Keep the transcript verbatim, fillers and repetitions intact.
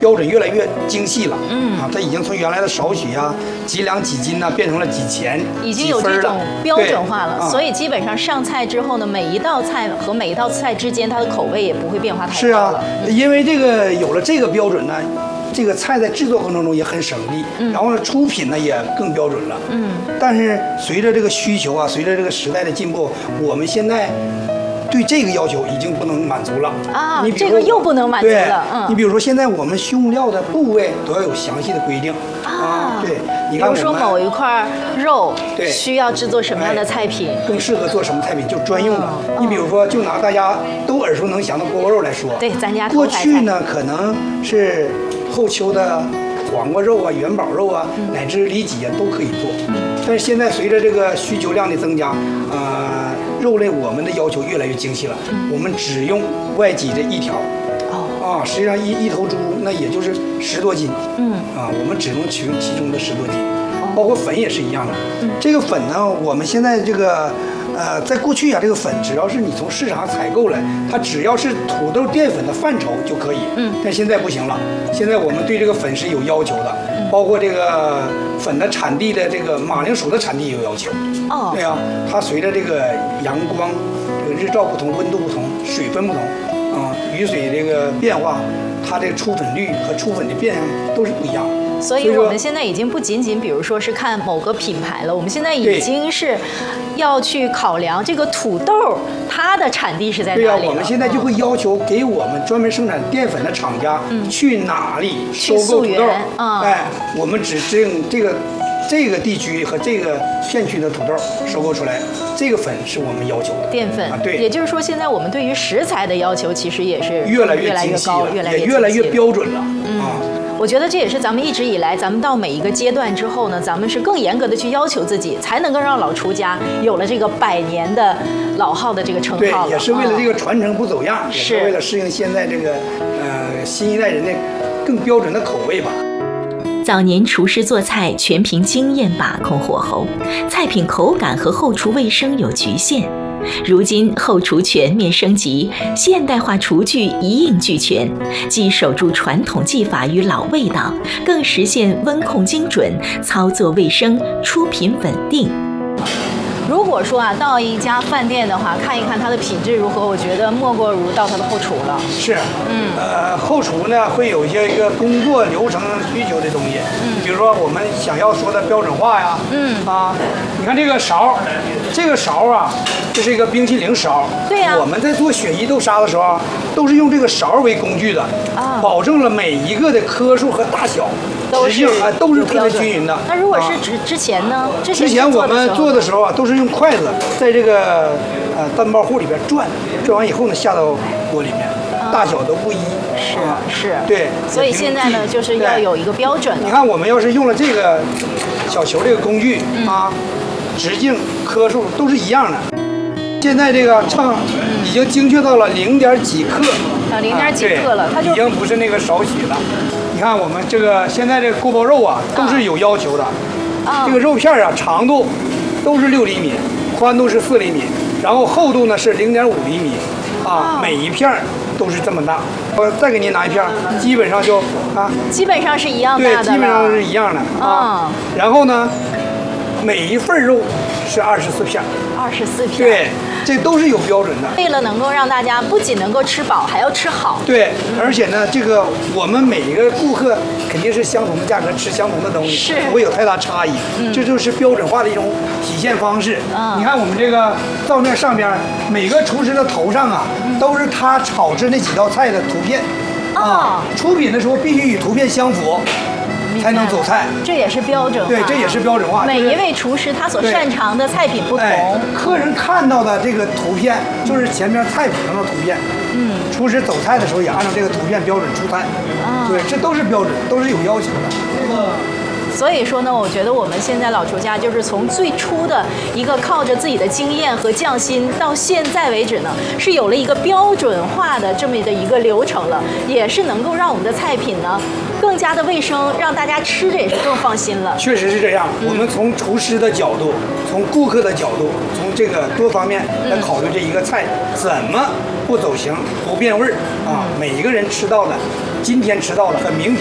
标准越来越精细了， 嗯啊，它已经从原来的少许啊、几两几斤呐、变成了几钱， 已经有这种标准化了， 啊、 所以基本上上菜之后呢，每一道菜和每一道菜之间，它的口味也不会变化太是啊大了。， 嗯、因为这个有了这个标准呢，这个菜在制作过程中也很省力，嗯、然后呢，出品呢也更标准了。 嗯， 但是随着这个需求啊，随着这个时代的进步，我们现在对这个要求已经不能满足了啊， 你比如这个又不能满足了。嗯， 你比如说现在我们用料的部位都要有详细的规定啊。对，你看， 比如说某一块肉， 对， 需要制作什么样的菜品， 更适合做什么菜品，就专用的。 嗯、 你比如说，就拿大家都耳熟能详的锅包肉来说， 对，咱家过去呢可能是后秋的黄瓜肉啊、元宝肉啊，嗯、乃至里脊啊都可以做。嗯、但是现在随着这个需求量的增加，呃。肉类我们的要求越来越精细了，嗯、我们只用外脊这一条，哦啊，实际上一一头猪那也就是十多斤，嗯啊，我们只能取用其中的十多斤，哦、包括粉也是一样的。嗯、这个粉呢，我们现在这个呃，在过去啊，这个粉只要是你从市场采购来，它只要是土豆淀粉的范畴就可以，嗯，但现在不行了，现在我们对这个粉是有要求的，嗯、包括这个粉的产地的这个马铃薯的产地也有要求。哦，对啊，它随着这个阳光、这个日照不同、温度不同、水分不同，啊、嗯，雨水这个变化，它这个出粉率和出粉的变量都是不一样的。 所以我们现在已经不仅仅，比如说是看某个品牌了，我们现在已经是要去考量这个土豆它的产地是在哪里了。 对呀、啊，我们现在就会要求给我们专门生产淀粉的厂家、嗯、去哪里收购土豆， 嗯、 哎，我们只用这个。这个地区和这个片区的土豆收购出来，这个粉是我们要求的淀粉啊。对， 也就是说，现在我们对于食材的要求其实也是越来越精细了， 越来越也越来越标准了。 嗯、 啊， 我觉得这也是咱们一直以来，咱们到每一个阶段之后呢，咱们是更严格的去要求自己，才能够让老厨家有了这个百年的老号的这个称号了。 对，也是为了这个传承不走样， 嗯、 也是为了适应现在这个呃新一代人的更标准的口味吧。 早年厨师做菜全凭经验把控火候，菜品口感和后厨卫生有局限。如今后厨全面升级，现代化厨具一应俱全，既守住传统技法与老味道，更实现温控精准、操作卫生、出品稳定。 如果说啊，到一家饭店的话，看一看它的品质如何，我觉得莫过如到它的后厨了。 是，嗯，呃，后厨呢会有一些一个工作流程需求的东西，嗯，比如说我们想要说的标准化呀，嗯啊，你看这个勺，这个勺啊，这是一个冰淇淋勺， 对呀、啊， 我们在做雪衣豆沙的时候，都是用这个勺为工具的，啊，保证了每一个的颗数和大小。 都是啊，都是特别均匀的。 那如果是之之前呢？之前之前我们做的时候啊，都是用筷子在这个呃蛋包糊里边转，转完以后呢下到锅里面，大小都不一。 是是。 对。 所以现在呢，就是要有一个标准。 你看，我们要是用了这个小球这个工具啊，直径、颗数都是一样的。现在这个秤已经精确到了零点几克。 啊，零点几克了，它就已经不是那个少许了。你看我们这个现在这个锅包肉啊，都是有要求的。啊，这个肉片啊，长度都是六厘米，宽度是四厘米，然后厚度呢是零点五厘米，啊，每一片都是这么大。我再给您拿一片，基本上就啊， 基本上是一样大的了。 对，基本上是一样的啊。然后呢，每一份肉是二十四片。 二十四片。 对。这都是有标准的， 为了能够让大家不仅能够吃饱，还要吃好。 对，而且呢，这个我们每一个顾客肯定是相同的价格吃相同的东西， 是不会有太大差异。嗯，这就是标准化的一种体现方式。嗯，你看我们这个灶面上边，每个厨师的头上啊，都是他炒制那几道菜的图片。啊，出品的时候必须与图片相符。才能走菜， 这也是标准化。 对，这也是标准化。 每一位厨师他所擅长的菜品不同， 哎、客人看到的这个图片就是前面菜谱上的图片。嗯，厨师走菜的时候也按照这个图片标准出菜。啊，对，这都是标准，都是有要求的。 所以说呢，我觉得我们现在老厨家就是从最初的一个靠着自己的经验和匠心，到现在为止呢，是有了一个标准化的这么的一个流程了，也是能够让我们的菜品呢更加的卫生，让大家吃着也是更放心了。 确实是这样，嗯、我们从厨师的角度，从顾客的角度，从这个多方面来考虑这一个菜怎么不走形、不变味儿啊，每一个人吃到的今天迟到了和明天